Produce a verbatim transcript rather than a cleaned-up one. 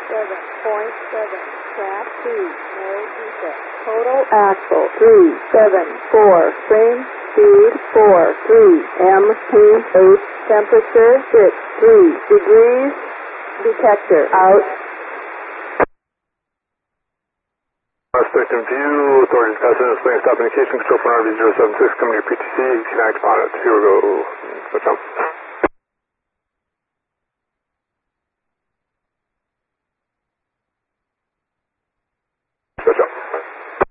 seven point seven. Trap two. No defect. Total axle three seven four. Frame speed four three. M P eight. Temperature six three degrees. Detector out. Suspect in view. Authorities passing this lane. Stop indication. Control for R V zero seven six. Coming to your P T C. You can act upon it. Here we go. Switch on.